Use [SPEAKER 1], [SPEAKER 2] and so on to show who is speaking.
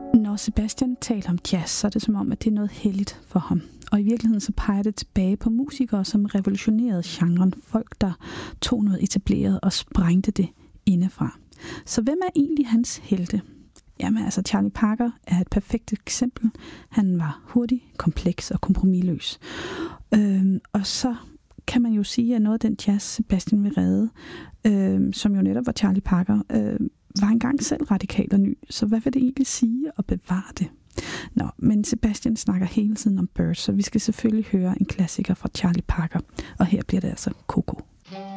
[SPEAKER 1] Når Sebastian taler om jazz, så er det som om, at det er noget helligt for ham. Og i virkeligheden så peger det tilbage på musikere, som revolutionerede genren. Folk, der tog noget etableret og sprængte det indefra. Så hvem er egentlig hans helte? Jamen altså, Charlie Parker er et perfekt eksempel. Han var hurtig, kompleks og kompromisløs. Og så kan man jo sige, at noget af den jazz, Sebastian vil redde, som jo netop var Charlie Parker, var engang selv radikal og ny. Så hvad vil det egentlig sige at bevare det? Nå, men Sebastian snakker hele tiden om Birds, så vi skal selvfølgelig høre en klassiker fra Charlie Parker. Og her bliver det altså Coco.